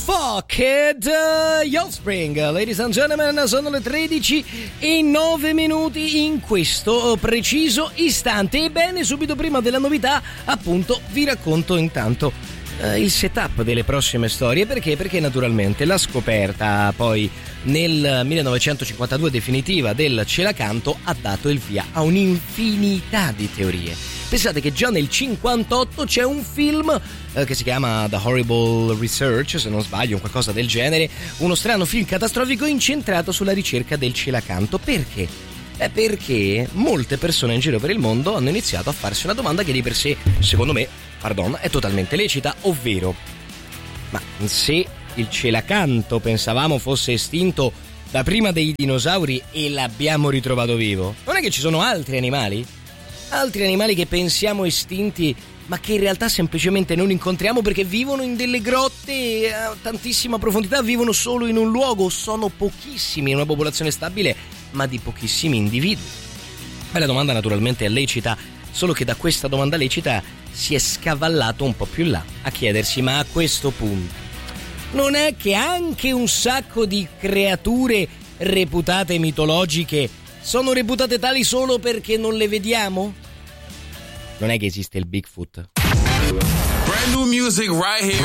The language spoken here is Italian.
Fucked Offspring, ladies and gentlemen, sono le 13:09 in questo preciso istante. Ebbene, subito prima della novità, appunto, vi racconto intanto il setup delle prossime storie. Perché naturalmente la scoperta poi nel 1952 definitiva del celacanto ha dato il via a un'infinità di teorie. Pensate che già nel 58 c'è un film che si chiama The Horrible Research, se non sbaglio, qualcosa del genere, uno strano film catastrofico incentrato sulla ricerca del celacanto. Perché? Perché molte persone in giro per il mondo hanno iniziato a farsi una domanda che di per sé, secondo me, è totalmente lecita, ovvero: ma se il celacanto pensavamo fosse estinto da prima dei dinosauri e l'abbiamo ritrovato vivo, non è che ci sono altri animali? Altri animali che pensiamo estinti, ma che in realtà semplicemente non incontriamo perché vivono in delle grotte a tantissima profondità, vivono solo in un luogo, sono pochissimi in una popolazione stabile, ma di pochissimi individui. Ma la domanda naturalmente è lecita, solo che da questa domanda lecita si è scavallato un po' più là a chiedersi: ma a questo punto non è che anche un sacco di creature reputate mitologiche sono reputate tali solo perché non le vediamo? Non è che esiste il Bigfoot. Brand new music right here.